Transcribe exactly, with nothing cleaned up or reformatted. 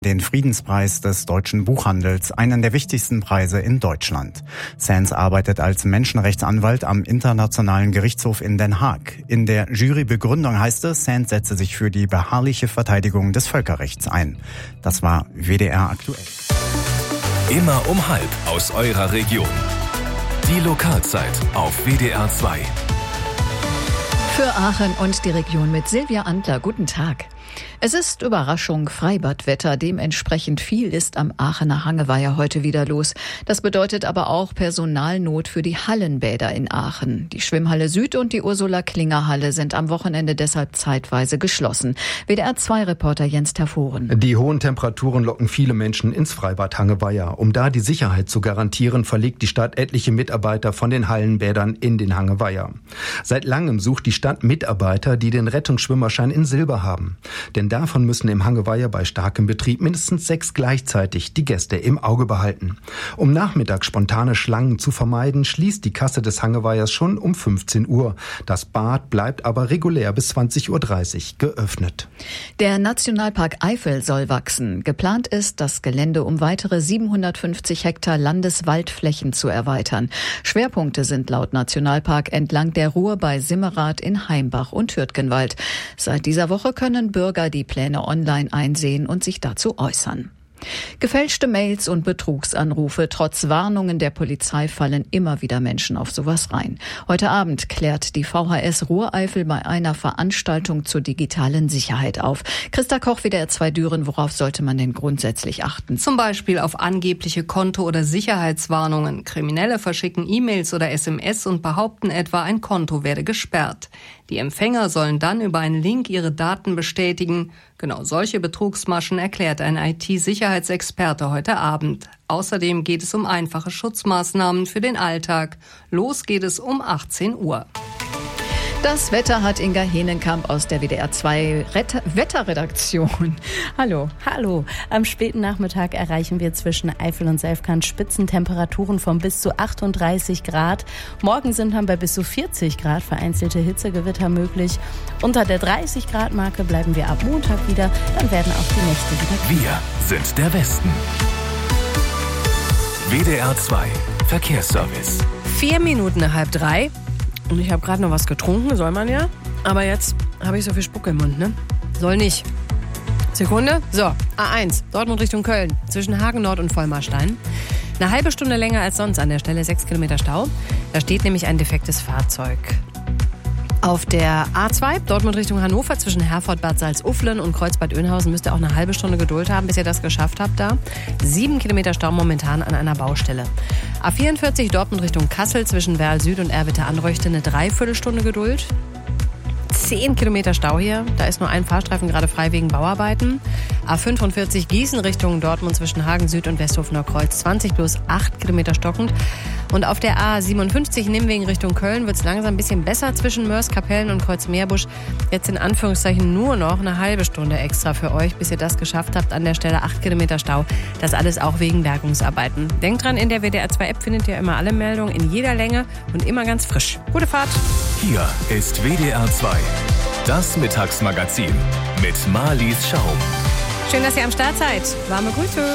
Den Friedenspreis des deutschen Buchhandels, einen der wichtigsten Preise in Deutschland. Sands arbeitet als Menschenrechtsanwalt am Internationalen Gerichtshof in Den Haag. In der Jurybegründung heißt es, Sands setze sich für die beharrliche Verteidigung des Völkerrechts ein. Das war W D R aktuell. Immer um halb aus eurer Region. Die Lokalzeit auf W D R zwei. Für Aachen und die Region mit Silvia Antler. Guten Tag. Es ist Überraschung Freibadwetter. Dementsprechend viel ist am Aachener Hangeweiher heute wieder los. Das bedeutet aber auch Personalnot für die Hallenbäder in Aachen. Die Schwimmhalle Süd und die Ursula-Klinger-Halle sind am Wochenende deshalb zeitweise geschlossen. W D R zwei Reporter Jens Terforen. Die hohen Temperaturen locken viele Menschen ins Freibad Hangeweiher. Um da die Sicherheit zu garantieren, verlegt die Stadt etliche Mitarbeiter von den Hallenbädern in den Hangeweiher. Seit langem sucht die Stadt Mitarbeiter, die den Rettungsschwimmerschein in Silber haben. Denn davon müssen im Hangeweiher bei starkem Betrieb mindestens sechs gleichzeitig die Gäste im Auge behalten. Um nachmittags spontane Schlangen zu vermeiden, schließt die Kasse des Hangeweiers schon um fünfzehn Uhr. Das Bad bleibt aber regulär bis zwanzig Uhr dreißig geöffnet. Der Nationalpark Eifel soll wachsen. Geplant ist, das Gelände um weitere siebenhundertfünfzig Hektar Landeswaldflächen zu erweitern. Schwerpunkte sind laut Nationalpark entlang der Ruhr bei Simmerath in Heimbach und Hürtgenwald. Seit dieser Woche können Bürger die Pläne online einsehen und sich dazu äußern. Gefälschte Mails und Betrugsanrufe. Trotz Warnungen der Polizei fallen immer wieder Menschen auf sowas rein. Heute Abend klärt die V H S Ruhr-Eifel bei einer Veranstaltung zur digitalen Sicherheit auf. Christa Koch, W D R zwei Düren. Worauf sollte man denn grundsätzlich achten? Zum Beispiel auf angebliche Konto- oder Sicherheitswarnungen. Kriminelle verschicken E-Mails oder S M S und behaupten etwa, ein Konto werde gesperrt. Die Empfänger sollen dann über einen Link ihre Daten bestätigen. Genau solche Betrugsmaschen erklärt ein I T-Sicherheitsexperte heute Abend. Außerdem geht es um einfache Schutzmaßnahmen für den Alltag. Los geht es um achtzehn Uhr. Das Wetter hat Inga Henenkamp aus der W D R zwei Ret- Wetterredaktion. Hallo. Hallo. Am späten Nachmittag erreichen wir zwischen Eifel und Selfkant Spitzentemperaturen von bis zu achtunddreißig Grad. Morgen sind dann bei bis zu vierzig Grad vereinzelte Hitzegewitter möglich. Unter der dreißig Grad Marke bleiben wir ab Montag wieder. Dann werden auch die Nächte wieder. Wir sind der Westen. W D R zwei Verkehrsservice. Vier Minuten nach halb drei. Und ich habe gerade noch was getrunken, soll man ja. Aber jetzt habe ich so viel Spucke im Mund, ne? Soll nicht. Sekunde. So, A eins, Dortmund Richtung Köln. Zwischen Hagen Nord und Vollmarstein. Eine halbe Stunde länger als sonst an der Stelle, sechs Kilometer Stau. Da steht nämlich ein defektes Fahrzeug. Auf der A zwei, Dortmund Richtung Hannover, zwischen Herford, Bad Salzuflen und Kreuzbad Oeynhausen müsst ihr auch eine halbe Stunde Geduld haben, bis ihr das geschafft habt da. Sieben Kilometer Stau momentan an einer Baustelle. A vierundvierzig, Dortmund Richtung Kassel, zwischen Werl Süd und Erwitte-Anreuchte, eine Dreiviertelstunde Geduld. Zehn Kilometer Stau hier, da ist nur ein Fahrstreifen gerade frei wegen Bauarbeiten. A fünfundvierzig, Gießen Richtung Dortmund, zwischen Hagen Süd und Westhofener Kreuz, zwanzig plus acht Kilometer stockend. Und auf der A siebenundfünfzig, Nimwegen Richtung Köln, wird es langsam ein bisschen besser zwischen Mörs-Kapellen und Kreuzmeerbusch. Jetzt in Anführungszeichen nur noch eine halbe Stunde extra für euch, bis ihr das geschafft habt. An der Stelle acht Kilometer Stau. Das alles auch wegen Bergungsarbeiten. Denkt dran, in der W D R zwei App findet ihr immer alle Meldungen in jeder Länge und immer ganz frisch. Gute Fahrt! Hier ist W D R zwei. Das Mittagsmagazin mit Marlies Schaum. Schön, dass ihr am Start seid. Warme Grüße!